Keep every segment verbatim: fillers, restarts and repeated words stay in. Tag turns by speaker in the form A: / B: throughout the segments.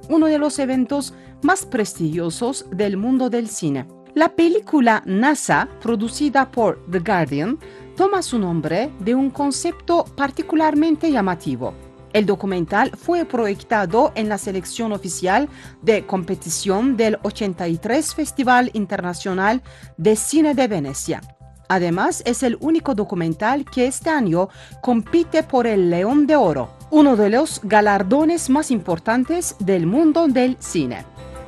A: uno de los eventos más prestigiosos del mundo del cine. La película NASA, producida por The Guardian, toma su nombre de un concepto particularmente llamativo. El documental fue proyectado en la selección oficial de competición del ochenta y tres Festival Internacional de Cine de Venecia. Además, es el único documental que este año compite por el León de Oro, uno de los galardones más importantes del mundo del cine.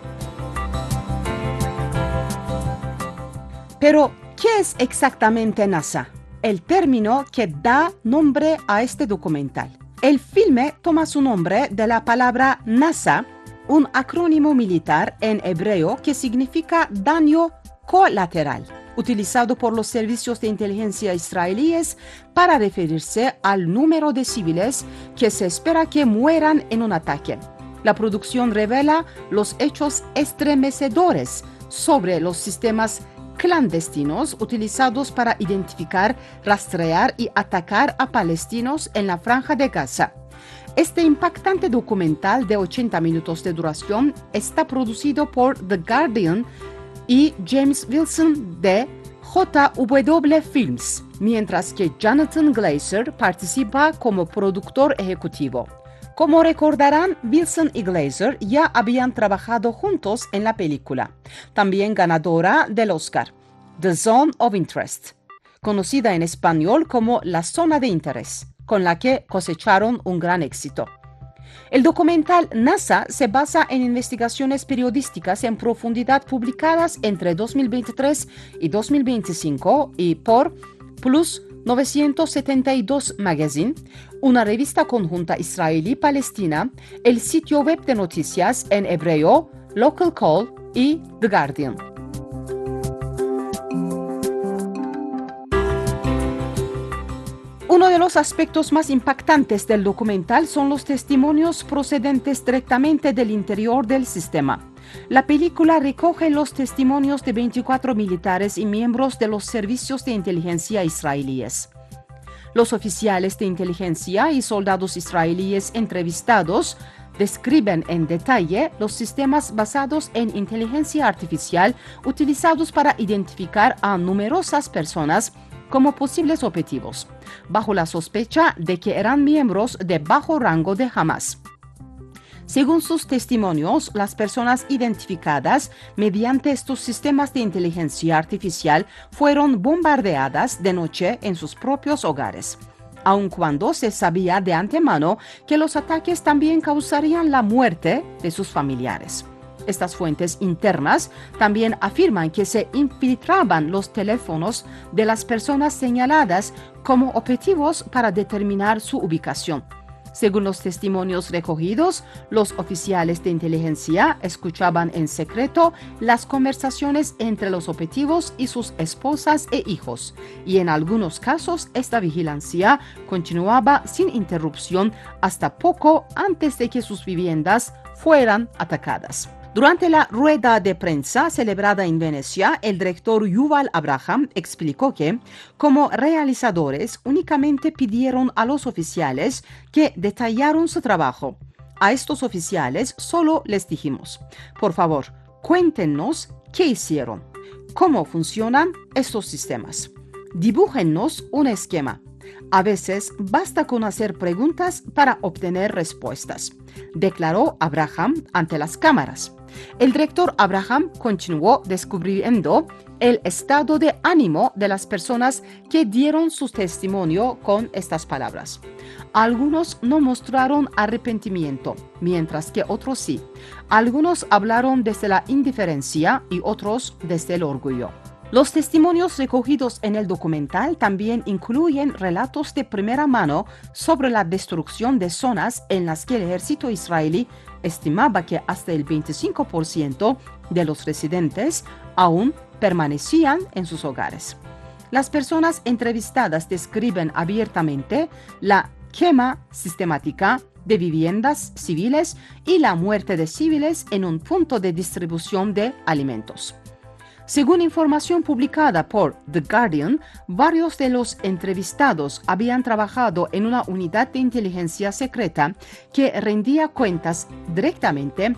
A: Pero, ¿qué es exactamente NASA? El término que da nombre a este documental. El filme toma su nombre de la palabra NASA, un acrónimo militar en hebreo que significa daño colateral, utilizado por los servicios de inteligencia israelíes para referirse al número de civiles que se espera que mueran en un ataque. La producción revela los hechos estremecedores sobre los sistemas clandestinos utilizados para identificar, rastrear y atacar a palestinos en la Franja de Gaza. Este impactante documental de ochenta minutos de duración está producido por The Guardian y James Wilson de J W Films, mientras que Jonathan Glazer participa como productor ejecutivo. Como recordarán, Wilson y Glazer ya habían trabajado juntos en la película, también ganadora del Oscar, The Zone of Interest, conocida en español como La Zona de Interés, con la que cosecharon un gran éxito. El documental NASA se basa en investigaciones periodísticas en profundidad publicadas entre dos mil veintitrés y dos mil veinticinco y por Plus novecientos setenta y dos Magazine, una revista conjunta israelí-palestina, el sitio web de noticias en hebreo, Local Call y The Guardian. Uno de los aspectos más impactantes del documental son los testimonios procedentes directamente del interior del sistema. La película recoge los testimonios de veinticuatro militares y miembros de los servicios de inteligencia israelíes. Los oficiales de inteligencia y soldados israelíes entrevistados describen en detalle los sistemas basados en inteligencia artificial utilizados para identificar a numerosas personas como posibles objetivos, bajo la sospecha de que eran miembros de bajo rango de Hamas. Según sus testimonios, las personas identificadas mediante estos sistemas de inteligencia artificial fueron bombardeadas de noche en sus propios hogares, aun cuando se sabía de antemano que los ataques también causarían la muerte de sus familiares. Estas fuentes internas también afirman que se infiltraban los teléfonos de las personas señaladas como objetivos para determinar su ubicación. Según los testimonios recogidos, los oficiales de inteligencia escuchaban en secreto las conversaciones entre los objetivos y sus esposas e hijos, y en algunos casos esta vigilancia continuaba sin interrupción hasta poco antes de que sus viviendas fueran atacadas. Durante la rueda de prensa celebrada en Venecia, el director Yuval Abraham explicó que, como realizadores, únicamente pidieron a los oficiales que detallaron su trabajo. A estos oficiales solo les dijimos, por favor, cuéntenos qué hicieron, cómo funcionan estos sistemas. Dibújennos un esquema. A veces basta con hacer preguntas para obtener respuestas, declaró Abraham ante las cámaras. El director Abraham continuó descubriendo el estado de ánimo de las personas que dieron su testimonio con estas palabras. Algunos no mostraron arrepentimiento, mientras que otros sí. Algunos hablaron desde la indiferencia y otros desde el orgullo. Los testimonios recogidos en el documental también incluyen relatos de primera mano sobre la destrucción de zonas en las que el ejército israelí estimaba que hasta el veinticinco por ciento de los residentes aún permanecían en sus hogares. Las personas entrevistadas describen abiertamente la quema sistemática de viviendas civiles y la muerte de civiles en un punto de distribución de alimentos. Según información publicada por The Guardian, varios de los entrevistados habían trabajado en una unidad de inteligencia secreta que rendía cuentas directamente